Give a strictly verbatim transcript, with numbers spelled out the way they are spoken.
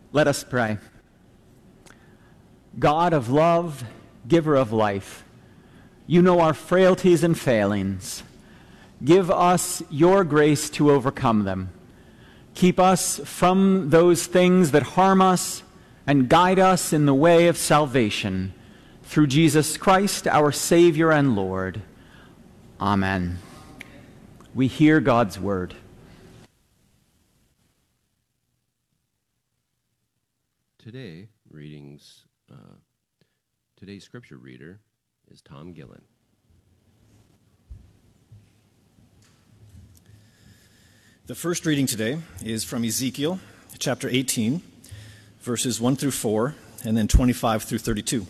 Let us pray. God of love, giver of life, you know our frailties and failings. Give us your grace to overcome them. Keep us from those things that harm us and guide us in the way of salvation. Through Jesus Christ, our Savior and Lord. Amen. We hear God's word. Today, readings, uh, today's scripture reader is Tom Gillen. The first reading today is from Ezekiel chapter eighteen, verses one through four, and then twenty-five through thirty-two.